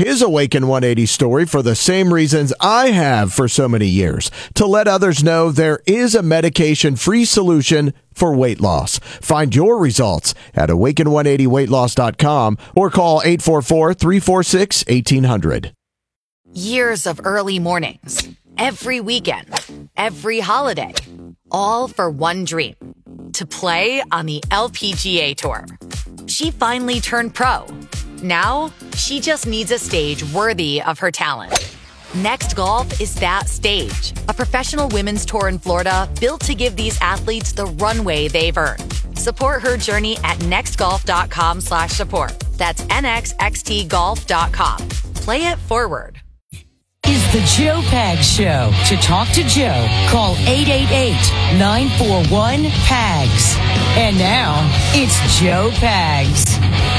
his Awaken 180 story for the same reasons I have for so many years, to let others know there is a medication-free solution for weight loss. Find your results at awaken180weightloss.com or call 844-346-1800. Years of early mornings, every weekend, every holiday, all for one dream, to play on the LPGA Tour. She finally turned pro. Now, she just needs a stage worthy of her talent. Next Golf is that stage, a professional women's tour in Florida built to give these athletes the runway they've earned. Support her journey at nextgolf.com/support. That's nxxtgolf.com. Play it forward. Is the Joe Pags Show. To talk to Joe, call 888-941-PAGS. And now, it's Joe Pags.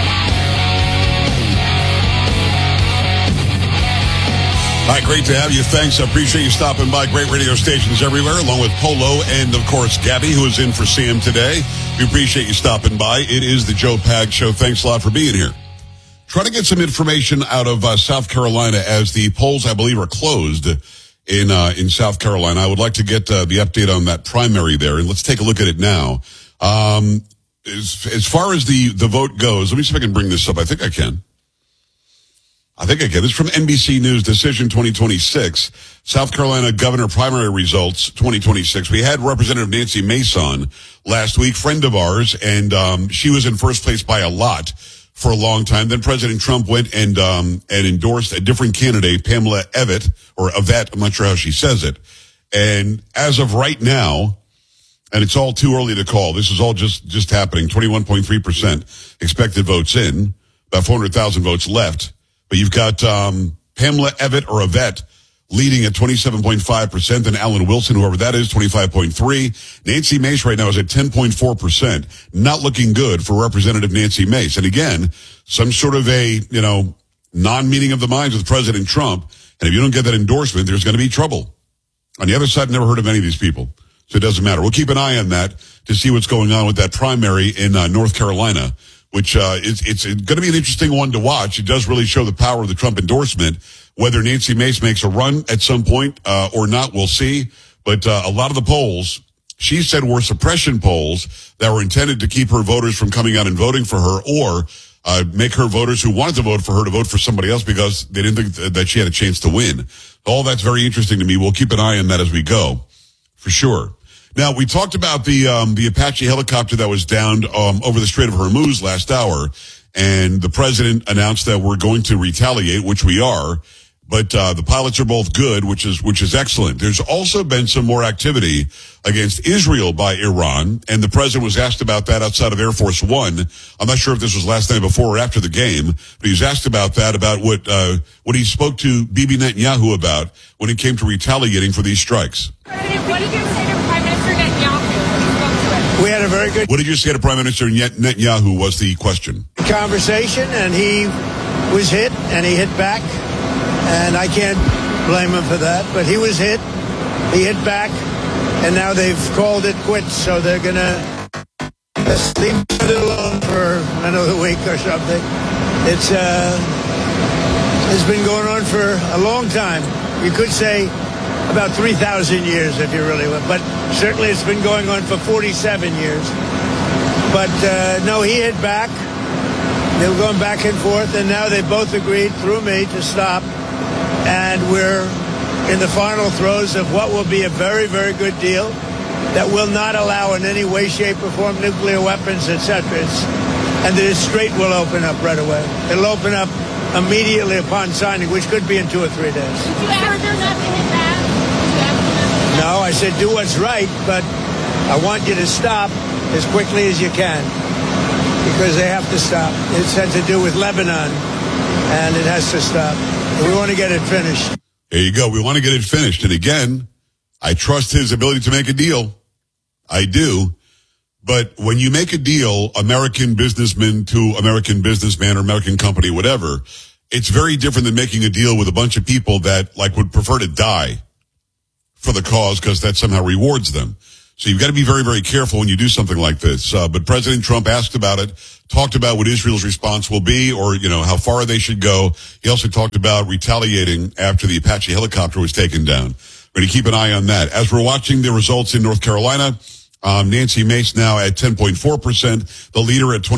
Hi, great to have you. Thanks. I appreciate you stopping by. Great radio stations everywhere, along with Polo and, of course, Gabby, who is in for Sam today. We appreciate you stopping by. It is the Joe Pags Show. Thanks a lot for being here. Try to get some information out of South Carolina as the polls, I believe, are closed in South Carolina. I would like to get the update on that primary there, and let's take a look at it now. As far as the vote goes, let me see if I can bring this up. I think I can. This is from NBC News, Decision 2026, South Carolina Governor Primary Results 2026. We had Representative Nancy Mason last week, friend of ours, and she was in first place by a lot for a long time. Then President Trump went and endorsed a different candidate, Pamela Evette, or Evette, I'm not sure how she says it. And as of right now, and it's all too early to call, this is all just happening, 21.3% expected votes in, about 400,000 votes left. But you've got Pamela Evette or Evette leading at 27.5%, then Alan Wilson, whoever that is, 25.3%. Nancy Mace right now is at 10.4%. Not looking good for Representative Nancy Mace. And again, some sort of a, non-meeting of the minds with President Trump. And if you don't get that endorsement, there's going to be trouble. On the other side, never heard of any of these people. So it doesn't matter. We'll keep an eye on that to see what's going on with that primary in North Carolina, which it's going to be an interesting one to watch. It does really show the power of the Trump endorsement. Whether Nancy Mace makes a run at some point or not, we'll see. But a lot of the polls, she said, were suppression polls that were intended to keep her voters from coming out and voting for her, or make her voters who wanted to vote for her to vote for somebody else because they didn't think that she had a chance to win. All that's very interesting to me. We'll keep an eye on that as we go, for sure. Now, we talked about the Apache helicopter that was downed over the Strait of Hormuz last hour, and the president announced that we're going to retaliate, which we are. But the pilots are both good, which is excellent. There's also been some more activity against Israel by Iran, and the president was asked about that outside of Air Force One. I'm not sure if this was last night before or after the game, but he was asked about that, about what he spoke to Bibi Netanyahu about when it came to retaliating for these strikes. What did you say to Prime Minister Netanyahu when you spoke to him? We had a very good... What did you say to Prime Minister Netanyahu was the question. Conversation, and he was hit, and he hit back. And I can't blame him for that, but he was hit. He hit back, and now they've called it quits, so they're going to leave it alone for another week or something. It's been going on for a long time. You could say about 3,000 years if you really want, but certainly it's been going on for 47 years. But no, he hit back. They were going back and forth, and now they both agreed through me to stop. And we're in the final throes of what will be a very, very good deal that will not allow in any way, shape, or form nuclear weapons, etc. And the strait will open up right away. It'll open up immediately upon signing, which could be in 2 or 3 days. Did you ever do nothing in that? No, I said do what's right, but I want you to stop as quickly as you can, because they have to stop. It's had to do with Lebanon, and it has to stop. We want to get it finished. There you go. We want to get it finished. And again, I trust his ability to make a deal. I do. But when you make a deal, American businessman to American businessman or American company, whatever, it's very different than making a deal with a bunch of people that would prefer to die for the cause because that somehow rewards them. So you've got to be very, very careful when you do something like this. But President Trump asked about it, talked about what Israel's response will be, or, how far they should go. He also talked about retaliating after the Apache helicopter was taken down. We're going to keep an eye on that. As we're watching the results in North Carolina, Nancy Mace now at 10.4%, the leader at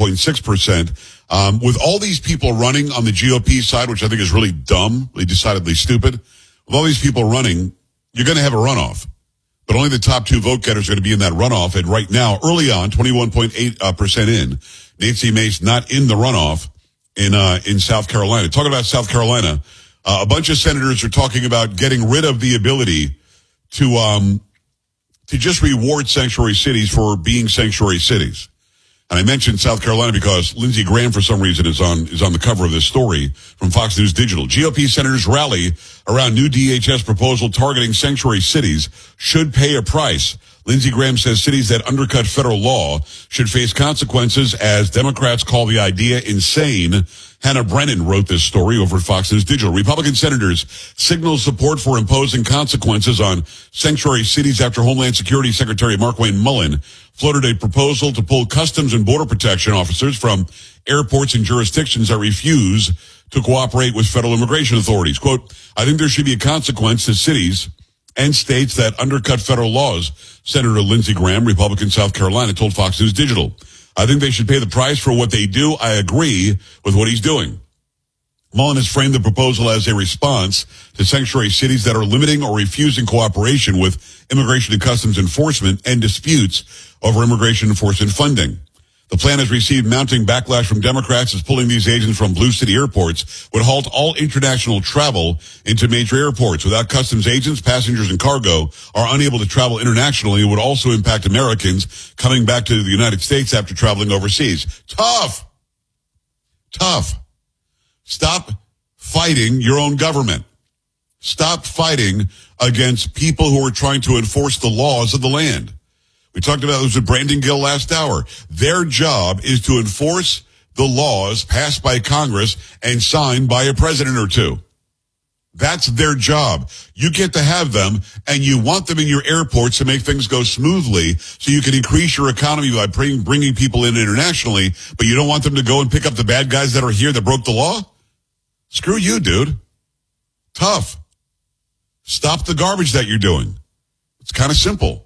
27.6%. With all these people running on the GOP side, which I think is really dumb, really decidedly stupid, with all these people running, you're going to have a runoff. But only the top two vote getters are going to be in that runoff. And right now, early on, 21.8% in, Nancy Mace not in the runoff in South Carolina. Talking about South Carolina, a bunch of senators are talking about getting rid of the ability to just reward sanctuary cities for being sanctuary cities. And I mentioned South Carolina because Lindsey Graham, for some reason, is on the cover of this story from Fox News Digital. GOP senators rally around new DHS proposal targeting sanctuary cities should pay a price. Lindsey Graham says cities that undercut federal law should face consequences as Democrats call the idea insane. Hannah Brennan wrote this story over at Fox News Digital. Republican senators signal support for imposing consequences on sanctuary cities after Homeland Security Secretary Markwayne Mullin floated a proposal to pull Customs and Border Protection officers from airports and jurisdictions that refuse to cooperate with federal immigration authorities. Quote, I think there should be a consequence to cities and states that undercut federal laws, Senator Lindsey Graham, Republican, South Carolina, told Fox News Digital. I think they should pay the price for what they do. I agree with what he's doing. Mullin has framed the proposal as a response to sanctuary cities that are limiting or refusing cooperation with immigration and customs enforcement and disputes over immigration enforcement funding. The plan has received mounting backlash from Democrats as pulling these agents from blue city airports would halt all international travel into major airports. Without customs agents, passengers and cargo are unable to travel internationally. It would also impact Americans coming back to the United States after traveling overseas. Tough. Stop fighting your own government. Stop fighting against people who are trying to enforce the laws of the land. We talked about this with Brandon Gill last hour. Their job is to enforce the laws passed by Congress and signed by a president or two. That's their job. You get to have them, and you want them in your airports to make things go smoothly so you can increase your economy by bringing people in internationally, but you don't want them to go and pick up the bad guys that are here that broke the law? Screw you, dude. Tough. Stop the garbage that you're doing. It's kind of simple.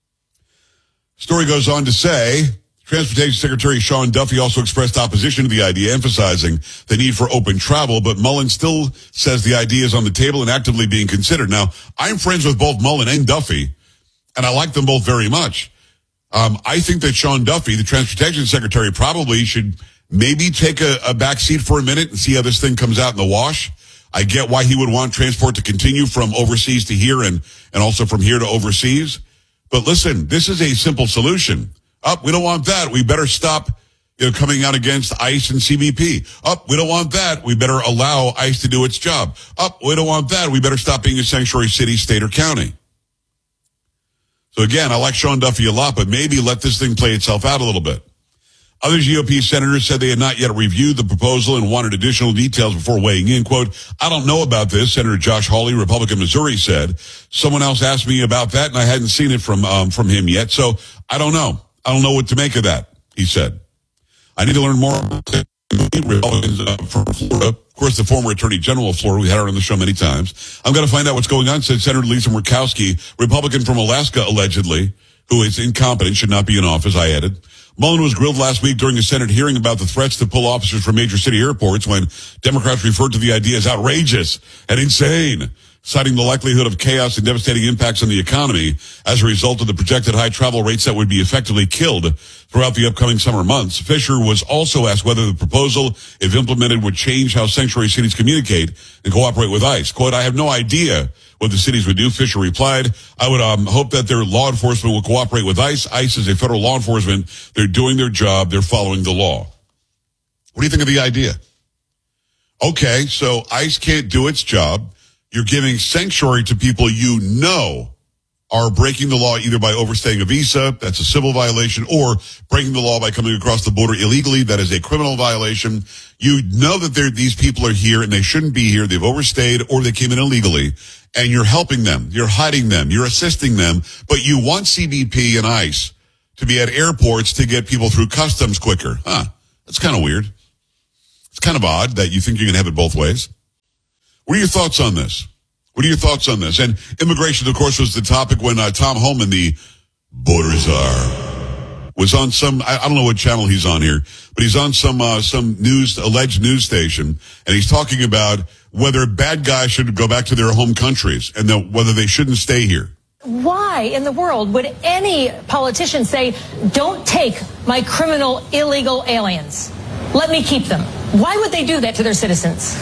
Story goes on to say, Transportation Secretary Sean Duffy also expressed opposition to the idea, emphasizing the need for open travel, but Mullin still says the idea is on the table and actively being considered. Now, I'm friends with both Mullin and Duffy, and I like them both very much. I think that Sean Duffy, the Transportation Secretary, probably should maybe take a back seat for a minute and see how this thing comes out in the wash. I get why he would want transport to continue from overseas to here and also from here to overseas. But listen, this is a simple solution. We don't want that. We better stop coming out against ICE and CBP. We don't want that. We better allow ICE to do its job. We don't want that. We better stop being a sanctuary city, state, or county. So again, I like Sean Duffy a lot, but maybe let this thing play itself out a little bit. Other GOP senators said they had not yet reviewed the proposal and wanted additional details before weighing in. Quote, I don't know about this, Senator Josh Hawley, Republican, Missouri, said. Someone else asked me about that, and I hadn't seen it from him yet, so I don't know. I don't know what to make of that, he said. I need to learn more about Republicans from Florida. Of course, the former Attorney General of Florida, we had her on the show many times. I'm going to find out what's going on, said Senator Lisa Murkowski, Republican from Alaska, allegedly, who is incompetent, should not be in office, I added. Mullin was grilled last week during a Senate hearing about the threats to pull officers from major city airports when Democrats referred to the idea as outrageous and insane, citing the likelihood of chaos and devastating impacts on the economy as a result of the projected high travel rates that would be effectively killed throughout the upcoming summer months. Fisher was also asked whether the proposal, if implemented, would change how sanctuary cities communicate and cooperate with ICE. Quote, I have no idea what the cities would do, Fisher replied. I would hope that their law enforcement will cooperate with ICE. ICE is a federal law enforcement. They're doing their job. They're following the law. What do you think of the idea? Okay, so ICE can't do its job. You're giving sanctuary to people you know are breaking the law either by overstaying a visa, that's a civil violation, or breaking the law by coming across the border illegally, that is a criminal violation. You know that these people are here and they shouldn't be here. They've overstayed or they came in illegally, and you're helping them. You're hiding them. You're assisting them, but you want CBP and ICE to be at airports to get people through customs quicker. That's kind of weird. It's kind of odd that you think you can have it both ways. What are your thoughts on this? What are your thoughts on this? And immigration, of course, was the topic when Tom Homan, the border czar, was on some, I don't know what channel he's on here, but he's on some alleged news station, and he's talking about whether bad guys should go back to their home countries and whether they shouldn't stay here. Why in the world would any politician say, don't take my criminal illegal aliens? Let me keep them. Why would they do that to their citizens?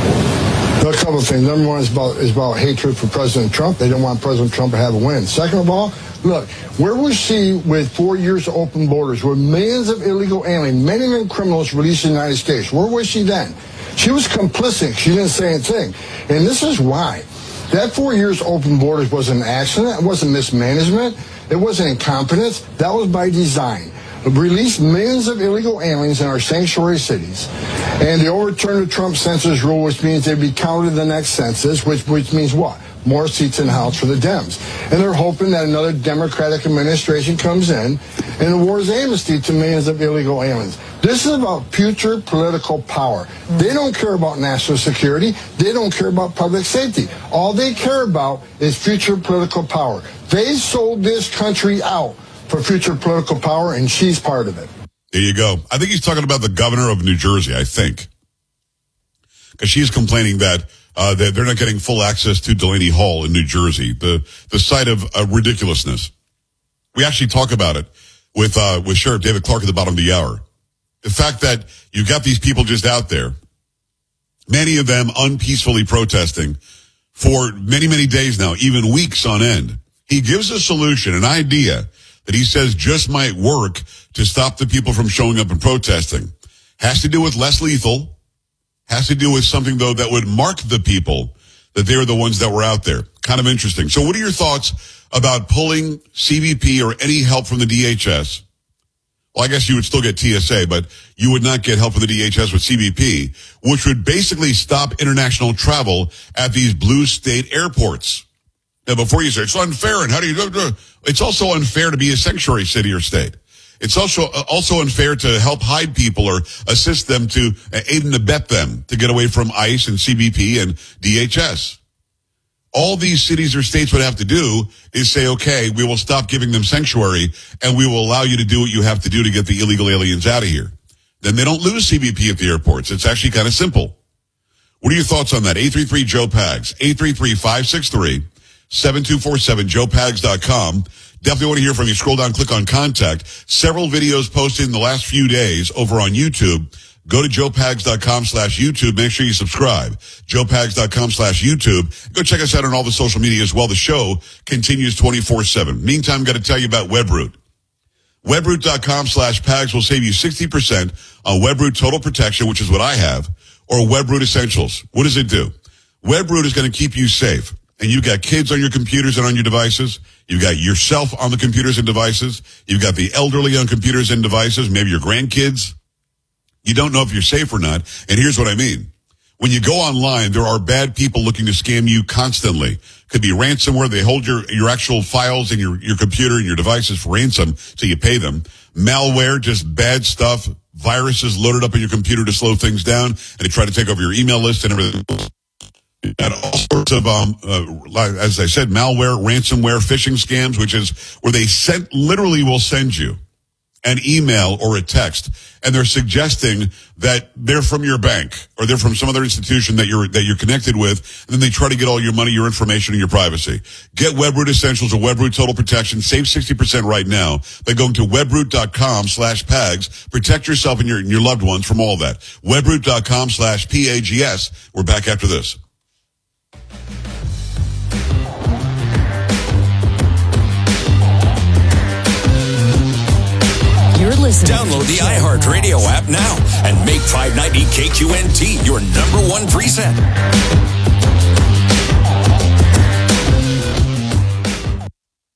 A couple of things. Number one is about hatred for President Trump. They don't want President Trump to have a win. Second of all, look, where we see with 4 years of open borders, with millions of illegal aliens, many of them criminals released in the United States, where was she then? She was complicit. She didn't say anything. And this is why. That 4 years open borders wasn't an accident. It wasn't mismanagement. It wasn't incompetence. That was by design. Released millions of illegal aliens in our sanctuary cities, and they overturned the Trump census rule, which means they'd be counted in the next census, which means what? More seats in the House for the Dems. And they're hoping that another Democratic administration comes in and awards amnesty to millions of illegal aliens. This is about future political power. They don't care about national security. They don't care about public safety. All they care about is future political power. They sold this country out for future political power, and she's part of it. There you go. I think he's talking about the governor of New Jersey, I think. Because she's complaining that they're not getting full access to Delaney Hall in New Jersey, the site of ridiculousness. We actually talk about it with Sheriff David Clark at the bottom of the hour. The fact that you got these people just out there, many of them unpeacefully protesting for many, many days now, even weeks on end. He gives a solution, an idea that he says just might work to stop the people from showing up and protesting. Has to do with less lethal. Has to do with something, though, that would mark the people that they were the ones that were out there. Kind of interesting. So what are your thoughts about pulling CBP or any help from the DHS? Well, I guess you would still get TSA, but you would not get help from the DHS with CBP, which would basically stop international travel at these blue state airports. Now, before you say, it's unfair, and how do you do it? It's also unfair to be a sanctuary city or state. It's also unfair to help hide people or assist them to aid and abet them to get away from ICE and CBP and DHS. All these cities or states would have to do is say, okay, we will stop giving them sanctuary, and we will allow you to do what you have to do to get the illegal aliens out of here. Then they don't lose CBP at the airports. It's actually kind of simple. What are your thoughts on that? 833-JOE-PAGS, 833-563-7247, joepags.com. Definitely want to hear from you. Scroll down, click on contact. Several videos posted in the last few days over on YouTube. Go to joepags.com/YouTube. Make sure you subscribe. joepags.com/YouTube. Go check us out on all the social media as well. The show continues 24/7. Meantime, got to tell you about WebRoot. WebRoot.com/Pags will save you 60% on WebRoot Total Protection, which is what I have, or WebRoot Essentials. What does it do? WebRoot is going to keep you safe. And you've got kids on your computers and on your devices. You've got yourself on the computers and devices. You've got the elderly on computers and devices, maybe your grandkids. You don't know if you're safe or not. And here's what I mean. When you go online, there are bad people looking to scam you constantly. Could be ransomware. They hold your actual files and your computer and your devices for ransom so you pay them. Malware, just bad stuff. Viruses loaded up on your computer to slow things down and to try to take over your email list and everything. And all sorts of, as I said, malware, ransomware, phishing scams, which is where they literally will send you an email or a text, and they're suggesting that they're from your bank or they're from some other institution that you're connected with, and then they try to get all your money, your information, and your privacy. Get WebRoot Essentials or WebRoot Total Protection. Save 60% right now by going to webroot.com/Pags. Protect yourself and your loved ones from all that. Webroot.com/PAGS. We're back after this. Download the iHeartRadio app now and make 590 KQNT your number one preset.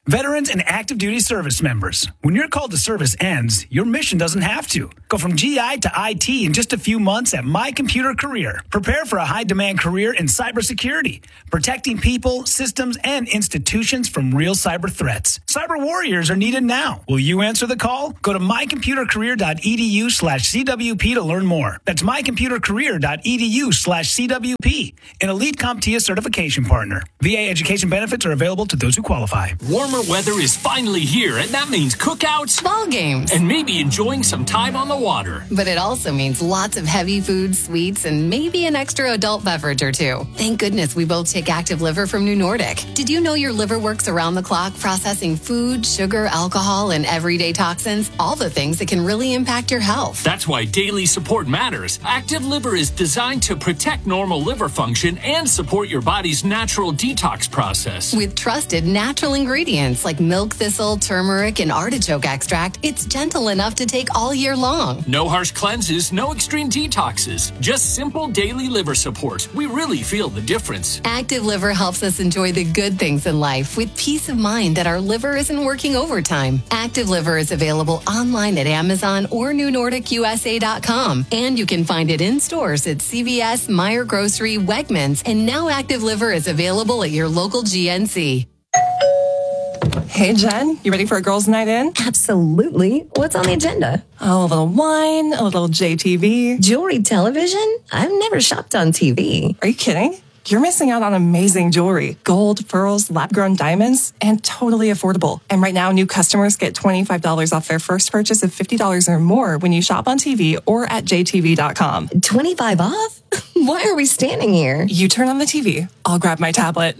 Veterans and active duty service members. When your call to service ends, your mission doesn't have to. Go from GI to IT in just a few months at My Computer Career. Prepare for a high-demand career in cybersecurity, protecting people, systems, and institutions from real cyber threats. Cyber warriors are needed now. Will you answer the call? Go to mycomputercareer.edu/CWP to learn more. That's mycomputercareer.edu/CWP, an elite CompTIA certification partner. VA education benefits are available to those who qualify. Warmer weather is finally here, and that means cookouts, ball games, and maybe enjoying some time on the water. But it also means lots of heavy foods, sweets, and maybe an extra adult beverage or two. Thank goodness we both take Active Liver from New Nordic. Did you know your liver works around the clock processing food, sugar, alcohol, and everyday toxins? All the things that can really impact your health. That's why daily support matters. Active Liver is designed to protect normal liver function and support your body's natural detox process. With trusted natural ingredients like milk thistle, turmeric, and artichoke extract, it's gentle enough to take all year long. No harsh cleanses, no extreme detoxes, just simple daily liver support. We really feel the difference. Active Liver helps us enjoy the good things in life with peace of mind that our liver isn't working overtime. Active Liver is available online at Amazon or NewNordicUSA.com, and you can find it in stores at CVS, Meijer Grocery, Wegmans, and now Active Liver is available at your local GNC. Hey, Jen, you ready for a girls' night in? Absolutely. What's on the agenda? Oh, a little wine, a little JTV. Jewelry television? I've never shopped on TV. Are you kidding? You're missing out on amazing jewelry. Gold, pearls, lab-grown diamonds, and totally affordable. And right now, new customers get $25 off their first purchase of $50 or more when you shop on TV or at jtv.com. 25 off? Why are we standing here? You turn on the TV. I'll grab my tablet.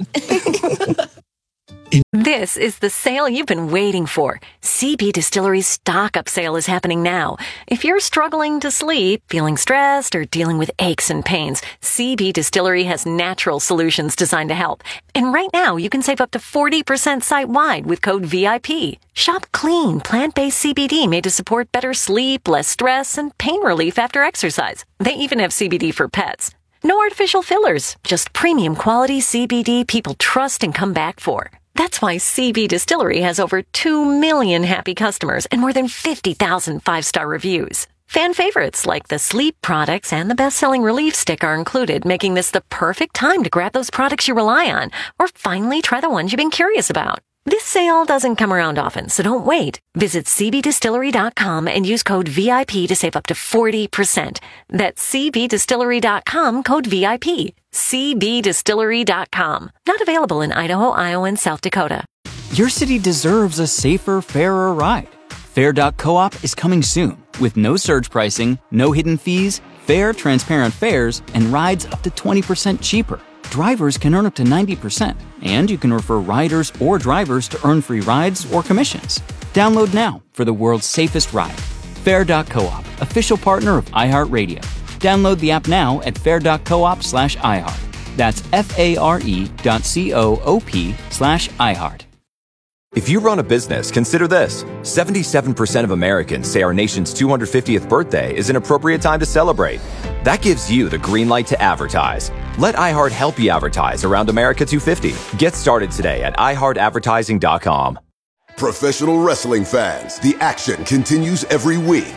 This is the sale you've been waiting for. CB Distillery's stock-up sale is happening now. If you're struggling to sleep, feeling stressed, or dealing with aches and pains, CB Distillery has natural solutions designed to help. And right now, you can save up to 40% site-wide with code VIP. Shop clean, plant-based CBD made to support better sleep, less stress, and pain relief after exercise. They even have CBD for pets. No artificial fillers, just premium quality CBD people trust and come back for. That's why CB Distillery has over 2 million happy customers and more than 50,000 five-star reviews. Fan favorites like the sleep products and the best-selling Relief Stick are included, making this the perfect time to grab those products you rely on or finally try the ones you've been curious about. This sale doesn't come around often, so don't wait. Visit cbdistillery.com and use code VIP to save up to 40%. That's cbdistillery.com, code VIP. cbdistillery.com. Not available in Idaho, Iowa, and South Dakota. Your city deserves a safer, fairer ride. Fair.coop is coming soon with no surge pricing, no hidden fees, fair, transparent fares, and rides up to 20% cheaper. Drivers can earn up to 90%, and you can refer riders or drivers to earn free rides or commissions. Download now for the world's safest ride. Fair.coop, official partner of iHeartRadio. Download the app now at fair.coop/iHeart. That's FARE.coop/iHeart. If you run a business, consider this. 77% of Americans say our nation's 250th birthday is an appropriate time to celebrate. That gives you the green light to advertise. Let iHeart help you advertise around America 250. Get started today at iHeartAdvertising.com. Professional wrestling fans, the action continues every week.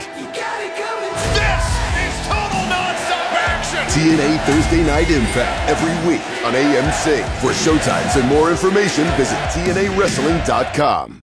TNA Thursday Night Impact every week on AMC. For showtimes and more information, visit TNAWrestling.com.